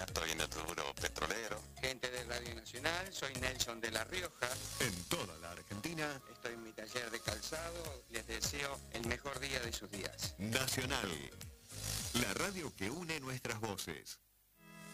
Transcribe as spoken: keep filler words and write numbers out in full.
estoy en el rubro petrolero. Gente de Radio Nacional, soy Nelson de La Rioja. En toda la Argentina. Estoy en mi taller de calzado. Les deseo el mejor día de sus días. Nacional, la radio que une nuestras voces.